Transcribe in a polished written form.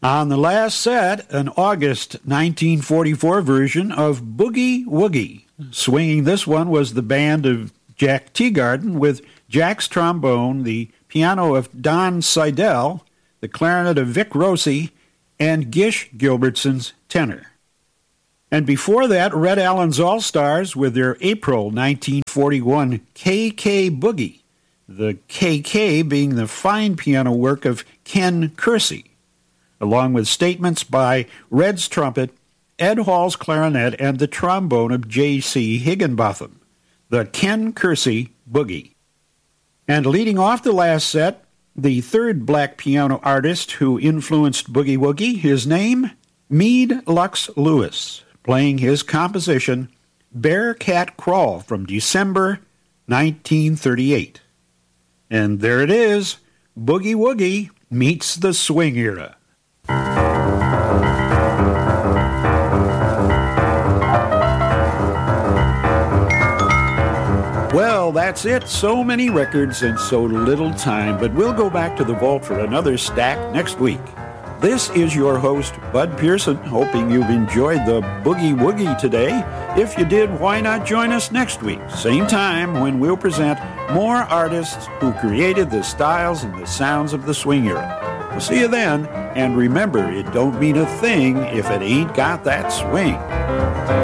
On the last set, an August 1944 version of Boogie Woogie. Swinging this one was the band of Jack Teagarden with Jack's trombone, the piano of Don Seidel, the clarinet of Vic Rossi, and Gish Gilbertson's tenor. And before that, Red Allen's All-Stars with their April 1941 KK Boogie, the KK being the fine piano work of Ken Kersey, along with statements by Red's trumpet, Ed Hall's clarinet, and the trombone of J.C. Higginbotham, the Ken Kersey Boogie. And leading off the last set, the third black piano artist who influenced Boogie Woogie, his name, Meade Lux Lewis, playing his composition, Bear Cat Crawl, from December 1938. And there it is, Boogie Woogie meets the swing era. Well, that's it. So many records and so little time, but we'll go back to the vault for another stack next week. This is your host, Bud Pearson, hoping you've enjoyed the Boogie Woogie today. If you did, why not join us next week, same time, when we'll present more artists who created the styles and the sounds of the swing era. We'll see you then, and remember, it don't mean a thing if it ain't got that swing.